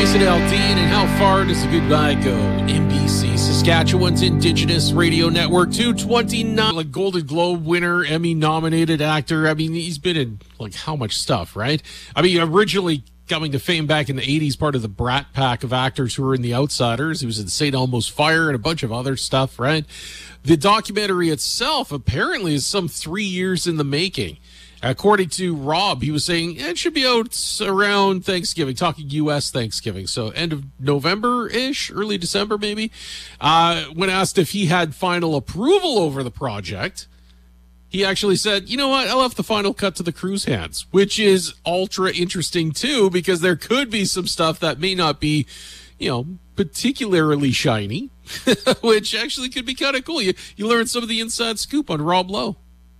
Jason Aldean, and how far does the goodbye go? NBC, Saskatchewan's Indigenous Radio Network, 229, like Golden Globe winner, Emmy-nominated actor. I mean, he's been in, like, how much stuff, right? I mean, originally coming to fame back in the 80s, part of the Brat Pack of actors who were in The Outsiders. He was in St. Elmo's Fire and a bunch of other stuff, right? The documentary itself apparently is some 3 years in the making. According to Rob, he was saying it should be out around Thanksgiving, talking U.S. Thanksgiving, so end of November-ish, early December maybe. When asked if he had final approval over the project, he actually said, you know what, I left the final cut to the crew's hands, which is ultra interesting too, because there could be some stuff that may not be, you know, particularly shiny, which actually could be kind of cool. You learn some of the inside scoop on Rob Lowe.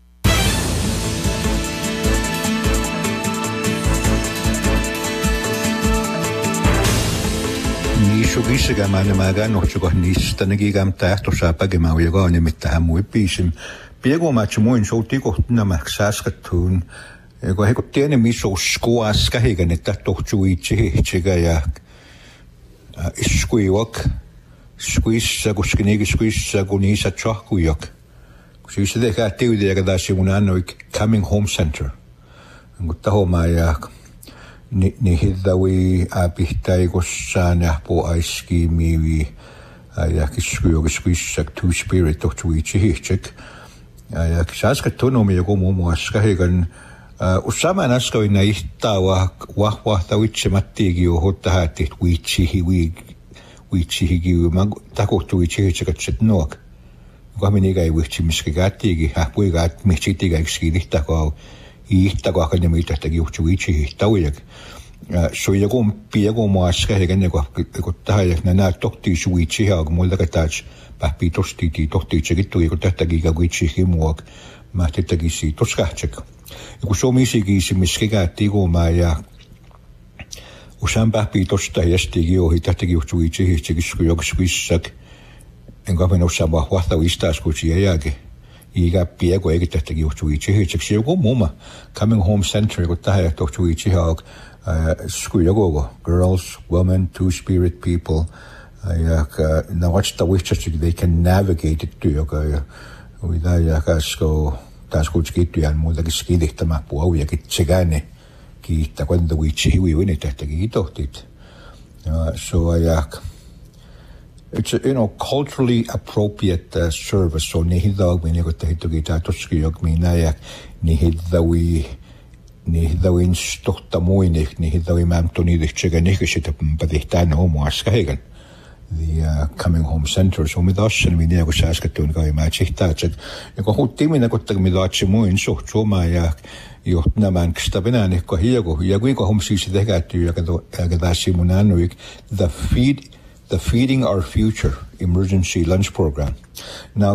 Nisugisiga manemaga nochugo nistanagigam tahto sapagema uyagani mittahan muipisim piego machimuin soutiko namaksasqatun ego heko tiene miso skuaska higanetta tohtuichi chiga iskuiwak squeeze guskinigi squeeze gunisa chahkuyak kusise ka tiudiga dasimunano coming home center ngutaho mayak ni hidawi abihtai gossana po aiski miwi kiskuyogiskuisak two spirit of tuichihik kisaska tono mi go mo aska hegan usama naska ina ihtawa wa tawitche mattigi o hotta hati wichihi wichihi mag tako tuichihik chetnok gaminiga wichi miskigati hapuigat michitiga skiditako ihtago akademia tagi uchuichi tawiyak so yagom piego mo aska hegane ko tahayak na tokti suichi ha molda katach papi tosti tosti chigitu ko tagi ga wichi himwak mate tagi si toskachek ko so misigi si miskiga tigo maya usam papi tosta yastigi o hitagi uchuichi chigisku yogsquisak engaveno sabah wata wistas kuchiayage iga piego egitegi uchuichi chixigo moma coming home center go taha uchuichi hog skuyago girls women two spirit people na watch the which they can navigate it to yoga with kasko tasko chikitu yan mo dagi skidita mapo au yakit chegane ki ta cuando wichi wi wini tategi totit so it's a, culturally appropriate service. So nihidawag minigot tahito gitato skiyog minayak nihidawi stoktamuinik nihidawi mamtonidik chiganik shitapadihtana homo askahigan. The coming home center. So midashan miniago saskatun gawi machihtajag. Ego hutimina gotag midachimuin so chomayak yotnaman kstabinanik ko hiyago yaguigo home sisidegatu yagadasimunanuik the Feeding Our Future Emergency Lunch Program. Now,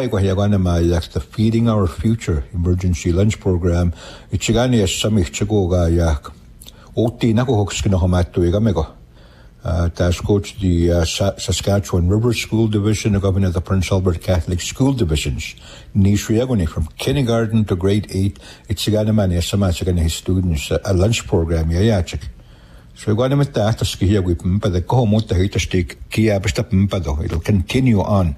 the Feeding Our Future Emergency Lunch Program, ichigani as samich chagoga yak. Oti nakohokskinohamatu igamego. That's coach the Saskatchewan River School Division, the governor of the Prince Albert Catholic School Divisions. Nishriagoni from kindergarten to grade 8. Ichiganamani as samachagani his students a lunch program yayachik. So we're going to the Kohomota Hitastik Kia Bestapado. It'll continue on.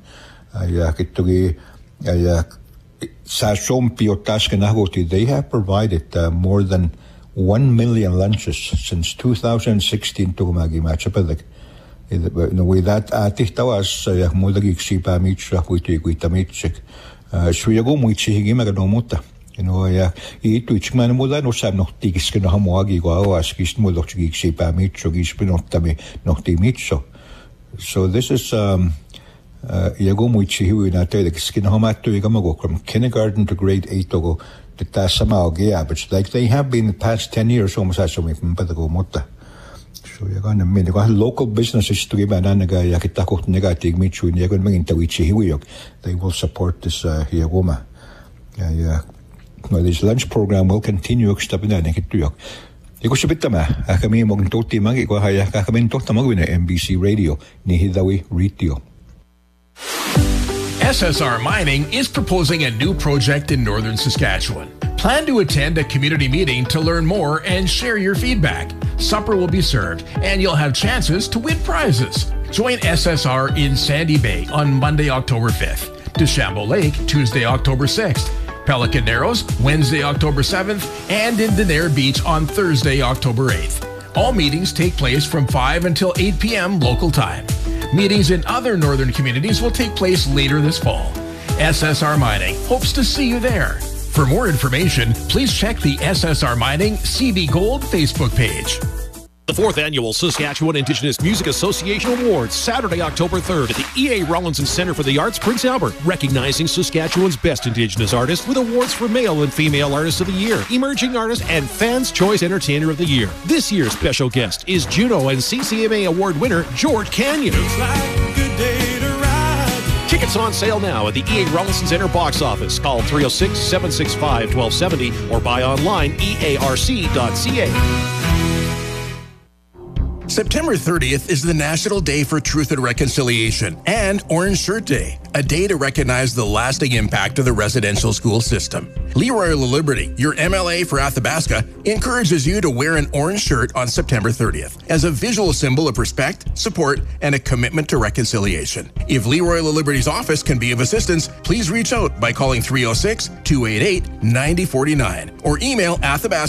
They have provided more than 1 million lunches since 2016 to Magi Machapadak. With that, Tihtawas, Mudagi Sipa Micha, Witamich, Shuyago Muichi Himaganomota. Ichman muda no sam noch tigiske no hamoagi go askis mudochgi sipa micho gispinotami nochti micho. So this is yago muichi hu na tele skin homatu igamago from kindergarten to grade 8 to go the tasama gea, but like they have been the past 10 years almost as we padago mota. So you're going to mean local businesses to give ananaga yakitako negative michu and you're going to bring into wichi hiwiok. They will support this hiagoma. Well, this lunch program will continue NBC Radio Nihidawi Ritio. SSR Mining is proposing a new project in northern Saskatchewan. Plan to attend a community meeting to learn more and share your feedback. Supper will be served, and you'll have chances to win prizes. Join SSR in Sandy Bay on Monday, October 5th. DeChambeau Lake, Tuesday, October 6th. Pelican Narrows, Wednesday, October 7th, and in Denair Beach on Thursday, October 8th. All meetings take place from 5 until 8 p.m. local time. Meetings in other northern communities will take place later this fall. SSR Mining hopes to see you there. For more information, please check the SSR Mining CB Gold Facebook page. The 4th Annual Saskatchewan Indigenous Music Association Awards, Saturday, October 3rd at the E.A. Rawlinson Centre for the Arts, Prince Albert, recognizing Saskatchewan's best Indigenous artists with awards for Male and Female Artists of the Year, Emerging Artist, and Fans' Choice Entertainer of the Year. This year's special guest is Juno and CCMA Award winner George Canyon. Tickets on sale now at the E.A. Rawlinson Centre box office. Call 306-765-1270 or buy online earc.ca. September 30th is the National Day for Truth and Reconciliation and Orange Shirt Day, a day to recognize the lasting impact of the residential school system. Leroy LaLiberty, your MLA for Athabasca, encourages you to wear an orange shirt on September 30th as a visual symbol of respect, support, and a commitment to reconciliation. If Leroy LaLiberty's office can be of assistance, please reach out by calling 306-288-9049 or email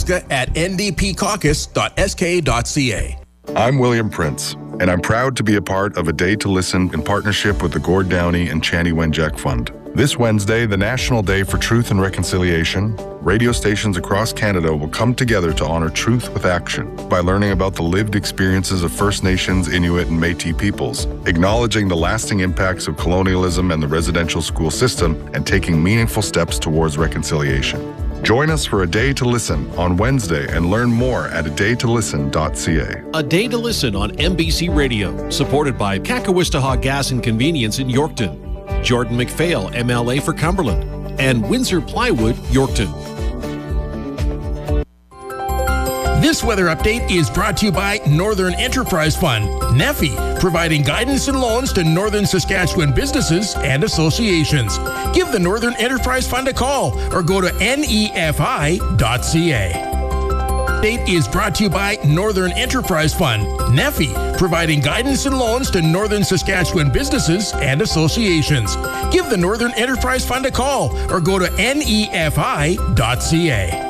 athabasca@ndpcaucus.sk.ca. I'm William Prince, and I'm proud to be a part of A Day to Listen in partnership with the Gord Downey and Chani Wenjack Fund. This Wednesday, the National Day for Truth and Reconciliation, radio stations across Canada will come together to honor truth with action by learning about the lived experiences of First Nations, Inuit, and Métis peoples, acknowledging the lasting impacts of colonialism and the residential school system, and taking meaningful steps towards reconciliation. Join us for A Day to Listen on Wednesday and learn more at adaytolisten.ca. A Day to Listen on MBC Radio, supported by Kakowistaha Gas and Convenience in Yorkton, Jordan McPhail, MLA for Cumberland, and Windsor Plywood, Yorkton. This weather update is brought to you by Northern Enterprise Fund, NEFI, providing guidance and loans to Northern Saskatchewan businesses and associations. Give the Northern Enterprise Fund a call or go to nefi.ca. Update is brought to you by Northern Enterprise Fund, NEFI, providing guidance and loans to Northern Saskatchewan businesses and associations. Give the Northern Enterprise Fund a call or go to nefi.ca.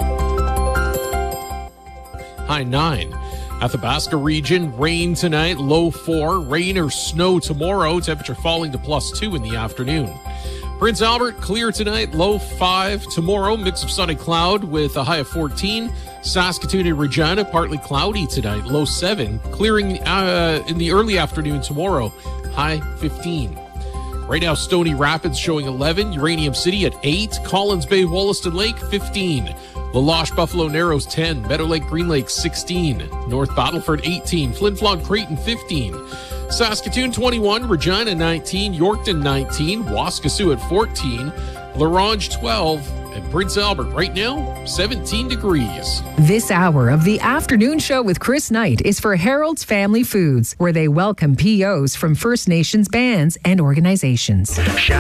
High 9. Athabasca region, rain tonight, low 4. Rain or snow tomorrow, temperature falling to +2 in the afternoon. Prince Albert, clear tonight, low 5. Tomorrow, mix of sun and cloud with a high of 14. Saskatoon and Regina, partly cloudy tonight, low 7. Clearing in the early afternoon tomorrow, high 15. Right now, Stony Rapids showing 11. Uranium City at 8. Collins Bay, Wollaston Lake, 15. La Loche, Buffalo Narrows, 10. Meadow Lake, Green Lake, 16. North Battleford, 18. Flin Flon, Creighton, 15. Saskatoon, 21. Regina, 19. Yorkton, 19. Waskesiu at 14. La Ronge, 12. And Prince Albert, right now, 17 degrees. This hour of the afternoon show with Chris Knight is for Harold's Family Foods, where they welcome POs from First Nations bands and organizations.